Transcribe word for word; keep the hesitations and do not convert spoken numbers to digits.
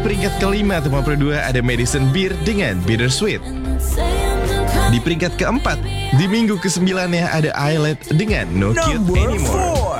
peringkat kelima atau lima puluh dua ada Madison Beer dengan Bittersweet. Di peringkat keempat, di minggu kesembilannya ada Islet dengan No Cute Number Anymore. four.